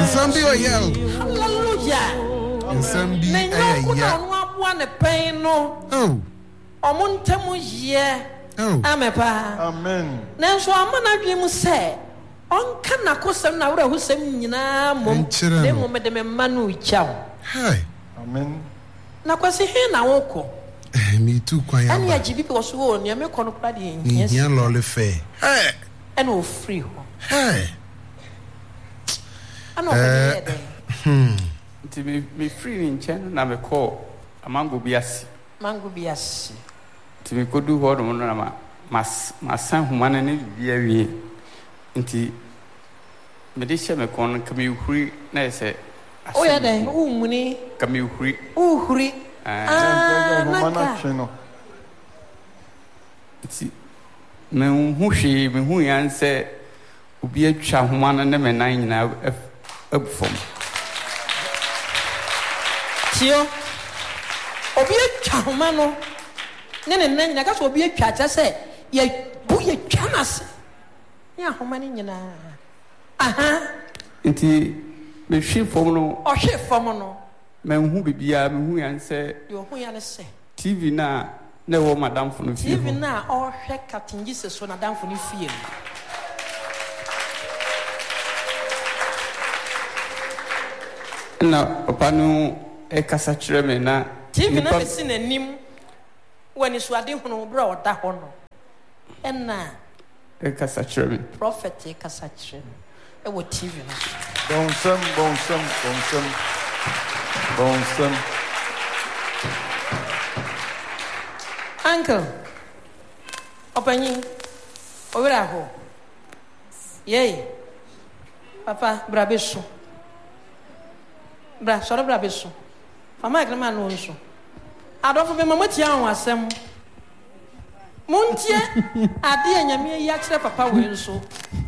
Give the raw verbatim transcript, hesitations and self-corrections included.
Nsamba o yell. Hallelujah. Nsamba Na eh nyoko na ya. onu aboa ne pen no. Oh. Omontemu ye. Oh. Amepa. Amen. Nanso amana dwiem se onka na kosem na wura husem nyina mom. Ne mom de me manu chaw. Hi. Amen. Na kwase he na woko. Eh me too kwa ya. Ani ajibi bi oso wo ne me kono kra de yes. Ni lole fe. Hey. Ena o free ho. Hey. Ana o be de. Hmm. Nti me me free ni nchen na me call amango biasi. Mango biasi. Nti me kodu ho do na ma mas masan humana ne bia wie. Nti me de che me kon ka me huri na ese. O ya de o muni ka me huri. O huri. Ah, na cheno. Nti me hu hwe me hu yan se obi atwa humana ne me nan nyina abufom. Tio obi atwa homa no ne ne nan nyina ka so obi atwa cha se ye bu ye twa nase ya homa ne nyina aha Nti me hwe fom no o hwe fom no me hu bibia me hu yan se yo hu ya ne se T V na na wo madam fo no fie T V na o hwe katingi se so na damfo ne fie na papa no e kasa kire me na T V na besi nanim wani so ade hono bra oda ho no enna e kasa kire me prophet e kasa kire e wo T V na Bon sam, bon sam, bon sam. Bon sam. Uncle Opanyi Owira ho Yey Papa bra beso Bra soro bra beso Mama ekrema no nso Adofo be mama tia ho asem Montie ade anyame ya kire papa we nso